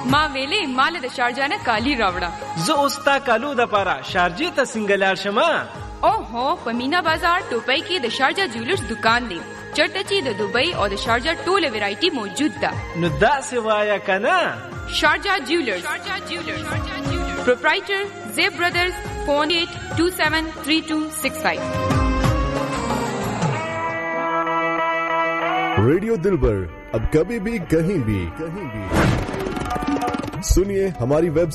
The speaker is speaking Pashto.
ما ویلې مال د شارجه نه کالی راوړه. زه اوستا کالو د پاره شارجې ته سنگلار شمه. اوهو په مینا بازار ټوپۍ کې د شارجه جولرز دکان دی. چرته چې د دوبۍ او د شارجه ټوله ورایټي موجود ده. نو دا سوایا کنه شارجه جولرز. پروپرایټر زیب برادرز. phone 28273265. रेडियो दिलबर अब कभी भी कहीं भी सुनिए हमारी वेब